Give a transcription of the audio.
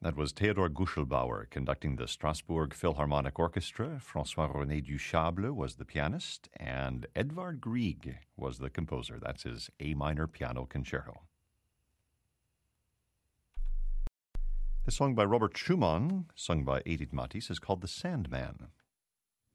That was Theodor Guschelbauer conducting the Strasbourg Philharmonic Orchestra. François-René Duchable was the pianist, and Edvard Grieg was the composer. That's his A minor piano concerto. The song by Robert Schumann, sung by Edith Matisse, is called The Sandman.